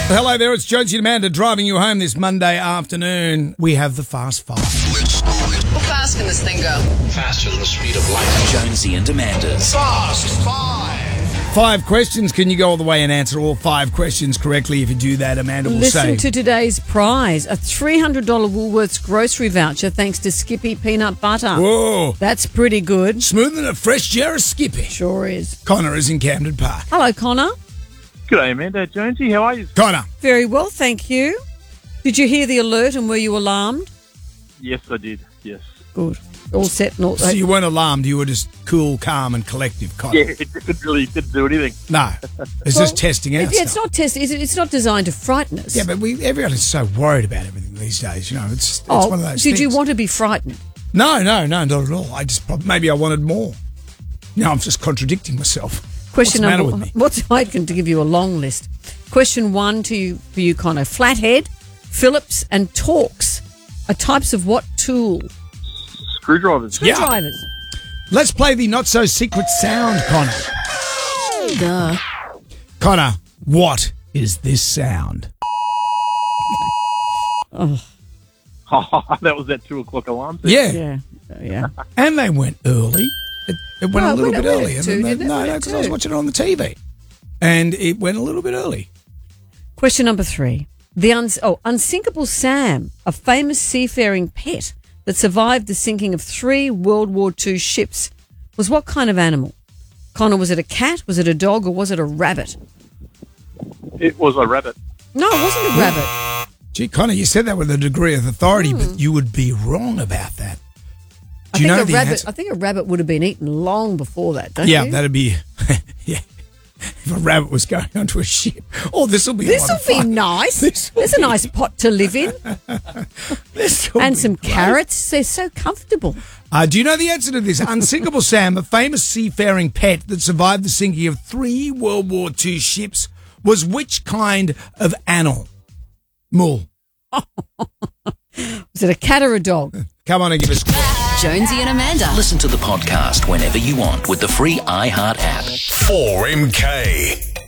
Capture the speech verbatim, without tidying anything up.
Hello there, it's Jonesy and Amanda driving you home this Monday afternoon. We have the Fast Five. How fast can this thing go? Faster than the speed of light. Jonesy and Amanda's Fast Five. Five questions. Can you go all the way and answer all five questions correctly? If you do that, Amanda will Listen say... to today's prize, a three hundred dollars Woolworths grocery voucher thanks to Skippy Peanut Butter. Whoa. That's pretty good. Smoother than a fresh jar of Skippy. Sure is. Connor is in Camden Park. Hello, Connor. G'day, Amanda. Jonesy, how are you? Connor. Very well, thank you. Did you hear the alert and were you alarmed? Yes, I did. Yes. Good. All set and all... So you weren't alarmed, you were just cool, calm and collective, Connor. Yeah, it didn't really didn't do anything. No. It's Well, just testing out It- yeah, it's stuff. not test. It's it's not designed to frighten us. Yeah, but we everyone is so worried about everything these days, you know. It's, it's oh, one of those did you things. want to be frightened? No, no, no, not at all. I just prob- maybe I wanted more. Now I'm just contradicting myself. Question What's the number matter with me? What's I can to give you a long list. Question one to you for you, Connor. Flathead, Phillips, and Torx are types of what tool? Screwdrivers. Yeah. Screwdrivers. Let's play the not so secret sound, Connor. Duh. Connor, what is this sound? Oh, That was that two o'clock alarm. Yeah. yeah, yeah. And they went early. It, it went Well, a little we bit don't- we early. did And too, then they- didn't it? no, We no, did because I was too. watching it on the T V. And it went a little bit early. Question number three. The uns- oh, Unsinkable Sam, a famous seafaring pet that survived the sinking of three World War Two ships, was what kind of animal? Connor, was it a cat, was it a dog, or was it a rabbit? It was a rabbit. No, it wasn't a rabbit. Gee, Connor, you said that with a degree of authority, but you would be wrong about that. I Do you think know a the rabbit. answer? I think a rabbit would have been eaten long before that. Don't Yeah, you? that'd be... yeah. If a rabbit was going onto a ship. Oh, this will be a This lot will of be fun. nice. This will There's a be- nice pot to live in, This'll and be some great. carrots. They're so comfortable. Uh, do you know the answer to this? Unsinkable Sam, a famous seafaring pet that survived the sinking of three World War Two ships, was which kind of animal? Mull. Was it a cat or a dog? Come on and give us... Jonesy and Amanda. Listen to the podcast whenever you want with the free iHeart app. four M K.